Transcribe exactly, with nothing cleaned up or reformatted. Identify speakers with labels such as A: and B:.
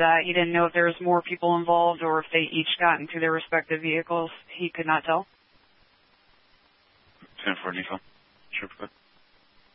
A: that. He didn't know if there was more people involved or if they each got into their respective vehicles. He could not tell.
B: ten four Nico. Sure.